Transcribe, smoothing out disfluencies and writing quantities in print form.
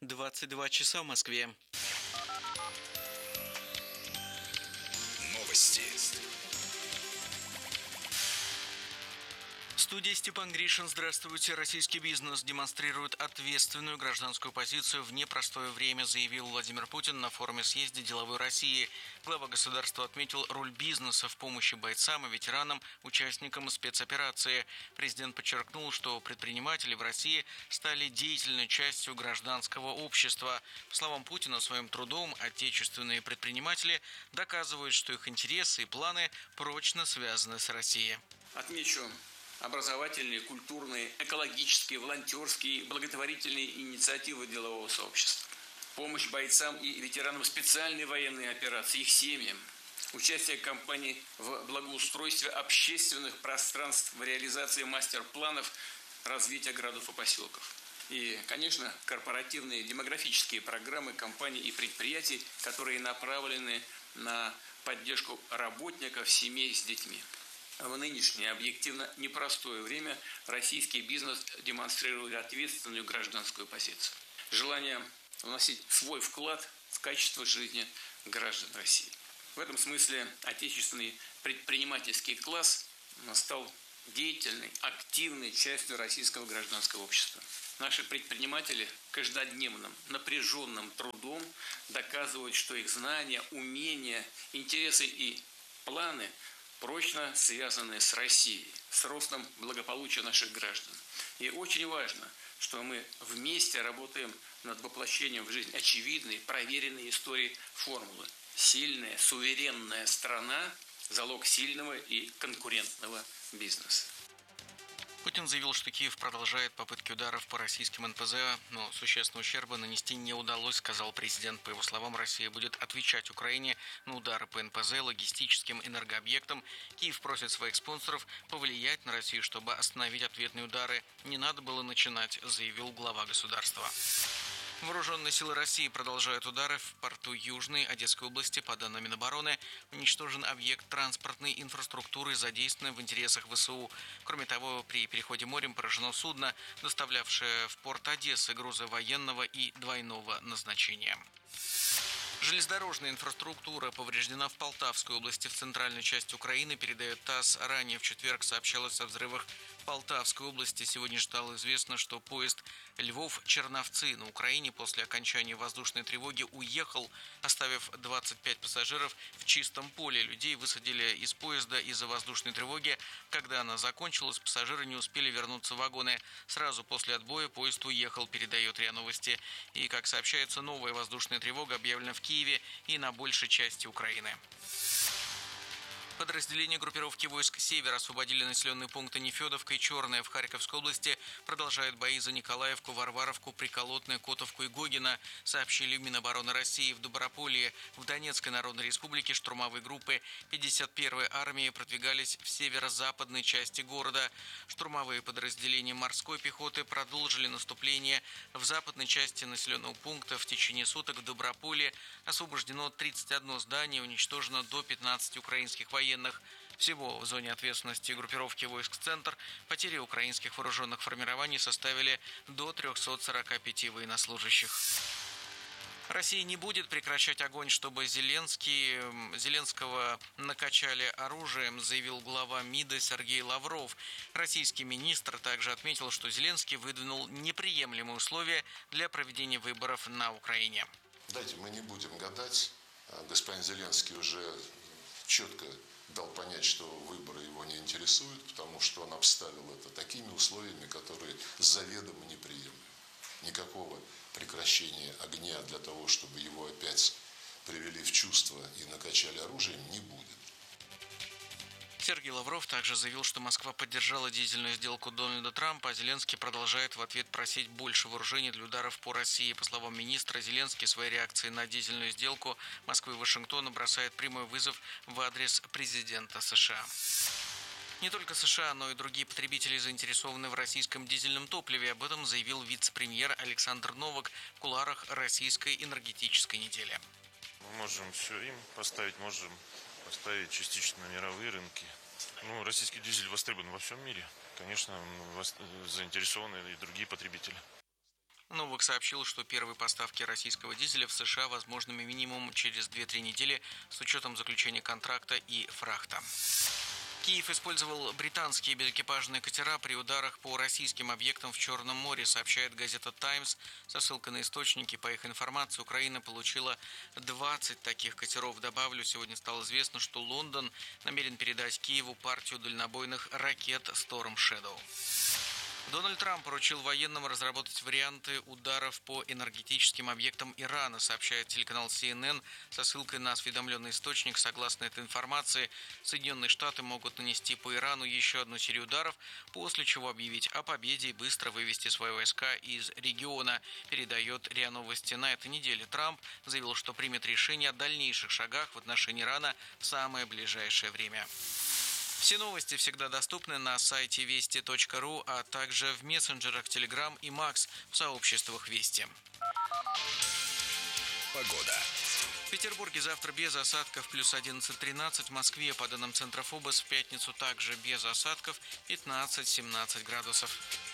22 часа в Москве. Новости. В студии Степан Гришин. Здравствуйте. Российский бизнес демонстрирует ответственную гражданскую позицию в непростое время, заявил Владимир Путин на форуме съезда деловой России. Глава государства отметил роль бизнеса в помощи бойцам и ветеранам, участникам спецоперации. Президент подчеркнул, что предприниматели в России стали деятельной частью гражданского общества. По словам Путина, своим трудом отечественные предприниматели доказывают, что их интересы и планы прочно связаны с Россией. Отмечу образовательные, культурные, экологические, волонтерские, благотворительные инициативы делового сообщества. Помощь бойцам и ветеранам специальной военной операции, их семьям. Участие компаний в благоустройстве общественных пространств, в реализации мастер-планов развития городов и поселков. И, конечно, корпоративные демографические программы компаний и предприятий, которые направлены на поддержку работников, семей с детьми. В нынешнее объективно непростое время российский бизнес демонстрирует ответственную гражданскую позицию. Желание вносить свой вклад в качество жизни граждан России. В этом смысле отечественный предпринимательский класс стал деятельной, активной частью российского гражданского общества. Наши предприниматели каждодневным, напряженным трудом доказывают, что их знания, умения, интересы и планы прочно связаны с Россией, с ростом благополучия наших граждан. И очень важно, что мы вместе работаем над воплощением в жизнь очевидной, проверенной истории формулы. Сильная, суверенная страна – залог сильного и конкурентного бизнеса. Путин заявил, что Киев продолжает попытки ударов по российским НПЗ, но существенного ущерба нанести не удалось, сказал президент. По его словам, Россия будет отвечать Украине на удары по НПЗ, логистическим энергообъектам. Киев просит своих спонсоров повлиять на Россию, чтобы остановить ответные удары. Не надо было начинать, заявил глава государства. Вооруженные силы России продолжают удары в порту Южной Одесской области. По данным Минобороны, уничтожен объект транспортной инфраструктуры, задействованный в интересах ВСУ. Кроме того, при переходе морем поражено судно, доставлявшее в порт Одессы грузы военного и двойного назначения. Железнодорожная инфраструктура повреждена в Полтавской области, в центральной части Украины, передает ТАСС. Ранее в четверг сообщалось о взрывах в Полтавской области. Сегодня стало известно, что поезд Львов-Черновцы на Украине после окончания воздушной тревоги уехал, оставив 25 пассажиров в чистом поле. Людей высадили из поезда из-за воздушной тревоги. Когда она закончилась, пассажиры не успели вернуться в вагоны. Сразу после отбоя поезд уехал, передает РИА Новости. И, как сообщается, новая воздушная тревога объявлена в Киеве и на большей части Украины. Подразделения группировки войск «Север» освободили населенные пункты Нефедовка и Черная в Харьковской области. Продолжают бои за Николаевку, Варваровку, Приколотное, Котовку и Гогино, сообщили в Минобороны России. В Доброполье, в Донецкой Народной Республике штурмовые группы 51-й армии продвигались в северо-западной части города. Штурмовые подразделения морской пехоты продолжили наступление в западной части населенного пункта. В течение суток в Доброполье освобождено 31 здание, уничтожено до 15 украинских военных. Всего в зоне ответственности группировки войск «Центр» потери украинских вооруженных формирований составили до 345 военнослужащих. Россия не будет прекращать огонь, чтобы Зеленского накачали оружием, заявил глава МИДа Сергей Лавров. Российский министр также отметил, что Зеленский выдвинул неприемлемые условия для проведения выборов на Украине. Дайте, мы не будем гадать. Господин Зеленский уже четко дал понять, что выборы его не интересуют, потому что он обставил это такими условиями, которые заведомо неприемлемы. Никакого прекращения огня для того, чтобы его опять привели в чувство и накачали оружием, не будет. Сергей Лавров также заявил, что Москва поддержала дизельную сделку Дональда Трампа, а Зеленский продолжает в ответ просить больше вооружений для ударов по России. По словам министра, Зеленский своей реакцией на дизельную сделку Москвы и Вашингтона бросает прямой вызов в адрес президента США. Не только США, но и другие потребители заинтересованы в российском дизельном топливе. Об этом заявил вице-премьер Александр Новак в кулуарах российской энергетической недели. Мы можем все им поставить, можем поставить частично на мировые рынки. Российский дизель востребован во всем мире. Конечно, заинтересованы и другие потребители. Новак сообщил, что первые поставки российского дизеля в США возможными минимум через 2-3 недели с учетом заключения контракта и фрахта. Киев использовал британские безэкипажные катера при ударах по российским объектам в Черном море, сообщает газета «Таймс». Со ссылкой на источники, по их информации, Украина получила 20 таких катеров. Добавлю, сегодня стало известно, что Лондон намерен передать Киеву партию дальнобойных ракет «Storm Shadow». Дональд Трамп поручил военным разработать варианты ударов по энергетическим объектам Ирана, сообщает телеканал CNN со ссылкой на осведомленный источник. Согласно этой информации, Соединенные Штаты могут нанести по Ирану еще одну серию ударов, после чего объявить о победе и быстро вывести свои войска из региона, передает РИА Новости. На этой неделе Трамп заявил, что примет решение о дальнейших шагах в отношении Ирана в самое ближайшее время. Все новости всегда доступны на сайте вести.ру, а также в мессенджерах Telegram и Max в сообществах Вести. Погода. В Петербурге завтра без осадков плюс 11-13, в Москве по данным Центрофобос в пятницу также без осадков 15-17 градусов.